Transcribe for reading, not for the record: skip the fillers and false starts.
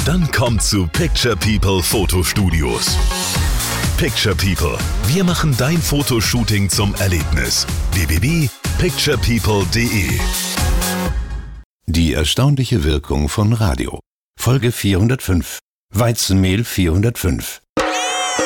Dann komm zu Picture People Fotostudios. Picture People. Wir machen dein Fotoshooting zum Erlebnis. www.picturepeople.de. Die erstaunliche Wirkung von Radio. Folge 405. Weizenmehl 405.